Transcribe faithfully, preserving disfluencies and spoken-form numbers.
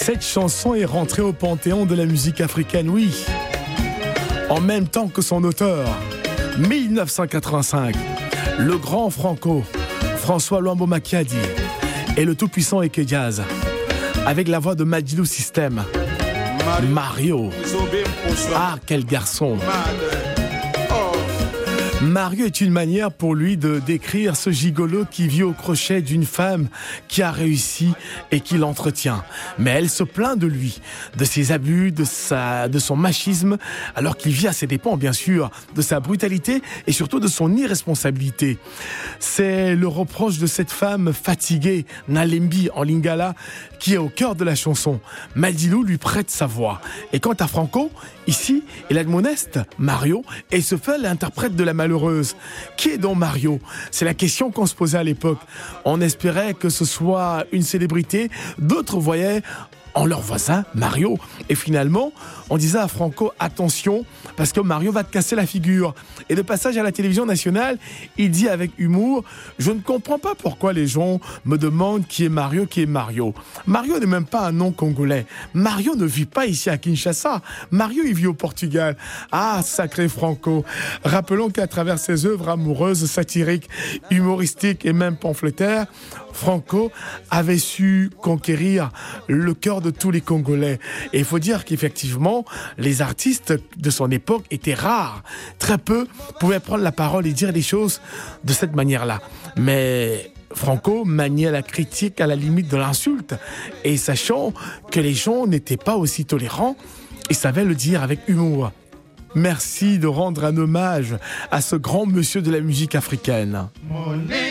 Cette chanson est rentrée au panthéon de la musique africaine, oui. En même temps que son auteur, mille neuf cent quatre-vingt-cinq, le grand Franco, François Luambo Makiadi, et le tout-puissant Eke Jazz, avec la voix de Madjidou System. Mario. Ah, quel garçon. Mario est une manière pour lui de décrire ce gigolo qui vit au crochet d'une femme qui a réussi et qui l'entretient. Mais elle se plaint de lui, de ses abus, de, sa, de son machisme, alors qu'il vit à ses dépens, bien sûr, de sa brutalité et surtout de son irresponsabilité. C'est le reproche de cette femme fatiguée, Nalembi en lingala, qui est au cœur de la chanson. Madilou lui prête sa voix. Et quant à Franco, ici, il est modeste, Mario, et se fait l'interprète de la malheureuse. Qui est donc Mario? C'est la question qu'on se posait à l'époque. On espérait que ce soit une célébrité. D'autres voyaient en leur voisin Mario. Et finalement, on disait à Franco, attention, parce que Mario va te casser la figure. Et de passage à la télévision nationale, il dit avec humour, je ne comprends pas pourquoi les gens me demandent qui est Mario, qui est Mario. Mario n'est même pas un nom congolais. Mario ne vit pas ici à Kinshasa. Mario, il vit au Portugal. Ah, sacré Franco. Rappelons qu'à travers ses œuvres amoureuses, satiriques, humoristiques et même pamphlétaires, Franco avait su conquérir le cœur de tous les Congolais. Et il faut dire qu'effectivement, les artistes de son époque étaient rares. Très peu pouvaient prendre la parole et dire des choses de cette manière-là. Mais Franco maniait la critique à la limite de l'insulte. Et sachant que les gens n'étaient pas aussi tolérants, il savait le dire avec humour. Merci de rendre un hommage à ce grand monsieur de la musique africaine.